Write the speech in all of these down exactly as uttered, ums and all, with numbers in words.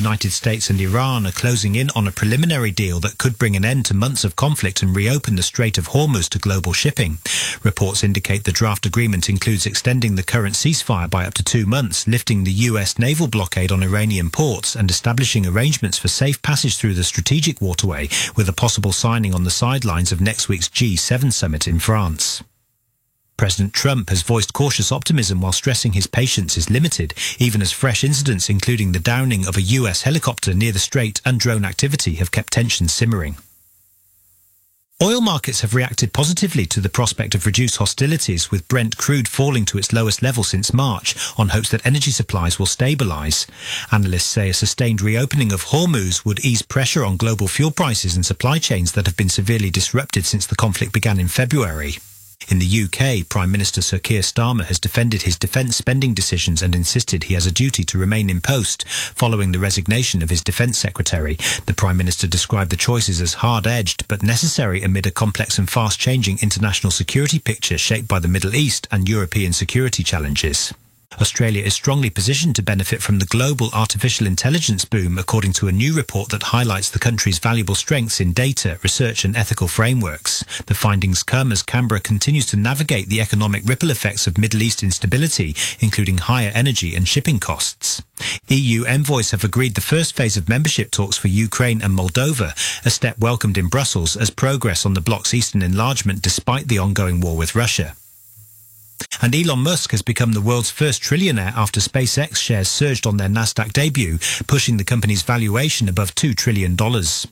United States and Iran are closing in on a preliminary deal that could bring an end to months of conflict and reopen the Strait of Hormuz to global shipping. Reports indicate the draft agreement includes extending the current ceasefire by up to two months, lifting the U S naval blockade on Iranian ports, and establishing arrangements for safe passage through the strategic waterway, with a possible signing on the sidelines of next week's G seven summit in France. President Trump has voiced cautious optimism while stressing his patience is limited, even as fresh incidents including the downing of a U S helicopter near the strait and drone activity have kept tensions simmering. Oil markets have reacted positively to the prospect of reduced hostilities, with Brent crude falling to its lowest level since March, on hopes that energy supplies will stabilise. Analysts say a sustained reopening of Hormuz would ease pressure on global fuel prices and supply chains that have been severely disrupted since the conflict began in February. In the U K, Prime Minister Sir Keir Starmer has defended his defence spending decisions and insisted he has a duty to remain in post following the resignation of his Defence Secretary. The Prime Minister described the choices as hard-edged but necessary amid a complex and fast-changing international security picture shaped by the Middle East and European security challenges. Australia is strongly positioned to benefit from the global artificial intelligence boom, according to a new report that highlights the country's valuable strengths in data, research and ethical frameworks. The findings come as Canberra continues to navigate the economic ripple effects of Middle East instability, including higher energy and shipping costs. E U envoys have agreed the first phase of membership talks for Ukraine and Moldova, a step welcomed in Brussels as progress on the bloc's eastern enlargement despite the ongoing war with Russia. And Elon Musk has become the world's first trillionaire after SpaceX shares surged on their Nasdaq debut, pushing the company's valuation above two trillion dollars.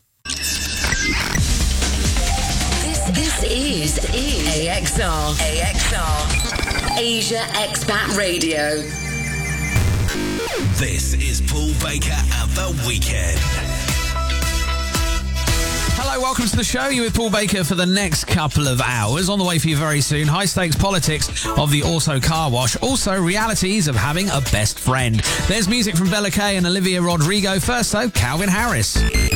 This, this is, is A X R. A X R. Asia Expat Radio. This is Paul Baker at The Weekend. Hello, welcome to the show. You're with Paul Baker for the next couple of hours. On the way for you very soon, high-stakes politics of the Auto Car Wash. Also, realities of having a best friend. There's music from Bella Kay and Olivia Rodrigo. First, though, Calvin Harris.